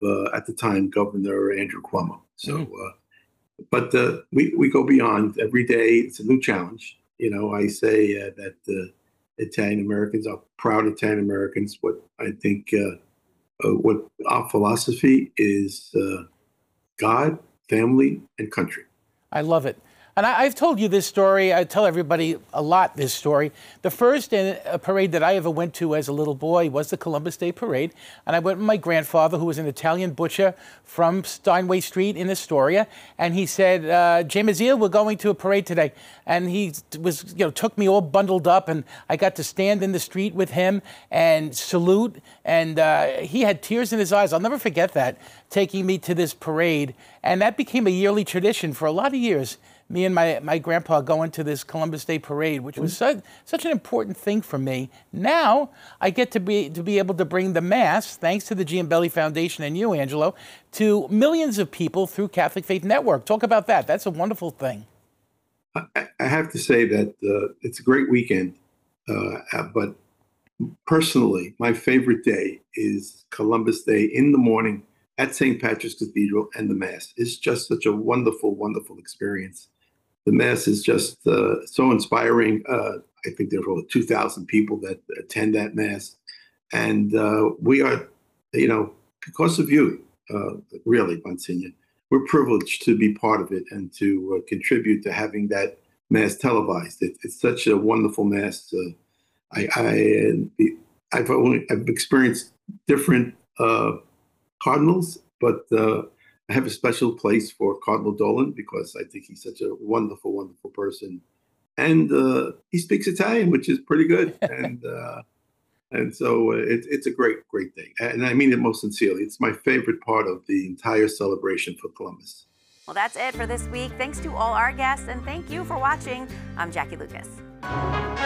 at the time, Governor Andrew Cuomo. So, Mm. but we go beyond. Every day it's a new challenge. I say that Italian Americans are proud Italian Americans. What I think, what our philosophy is God, family, and country. I love it. And I've told you this story. I tell everybody a lot this story. The first parade that I ever went to as a little boy was the Columbus Day Parade. And I went with my grandfather, who was an Italian butcher from Steinway Street in Astoria. And he said, Jay Mazzia, we're going to a parade today. And he was, took me all bundled up. And I got to stand in the street with him and salute. And he had tears in his eyes. I'll never forget that, taking me to this parade. And that became a yearly tradition for a lot of years. Me and my grandpa going to this Columbus Day Parade, which was such an important thing for me. Now I get to be able to bring the Mass, thanks to the Giambelli Foundation and you, Angelo, to millions of people through Catholic Faith Network. Talk about that. That's a wonderful thing. I have to say that it's a great weekend, but personally, my favorite day is Columbus Day in the morning at St. Patrick's Cathedral, and the Mass. It's just such a wonderful, wonderful experience. The Mass is just so inspiring. I think there are over 2,000 people that attend that Mass. And we are, because of you, really, Monsignor, we're privileged to be part of it and to contribute to having that Mass televised. It's such a wonderful Mass. I've experienced different cardinals, but I have a special place for Cardinal Dolan because I think he's such a wonderful, wonderful person, and he speaks Italian, which is pretty good, and so it's a great, great day, and I mean it most sincerely. It's my favorite part of the entire celebration for Columbus. Well, that's it for this week. Thanks to all our guests, and thank you for watching. I'm Jackie Lucas.